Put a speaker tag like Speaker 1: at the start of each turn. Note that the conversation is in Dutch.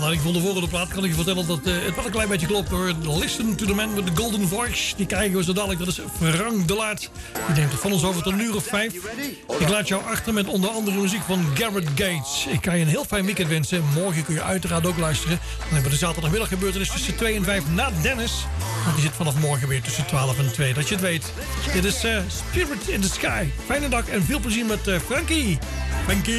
Speaker 1: Nou, ik vond de volgende plaat, kan ik je vertellen dat het wel een klein beetje klopt hoor. Listen to the Man with the Golden Voice. Die krijgen we zo dadelijk, dat is Frank de Laat. Die neemt het van ons over tot een uur of 5. Ik laat jou achter met onder andere muziek van Gareth Gates. Ik kan je een heel fijn weekend wensen. Morgen kun je uiteraard ook luisteren. Dan hebben we de zaterdagmiddag gebeurtenis tussen 2 en 5 na Dennis. Want die zit vanaf morgen weer tussen 12 en 2. Dat je het weet. Dit is Spirit in the Sky. Fijne dag en veel plezier met Frankie. Frankie.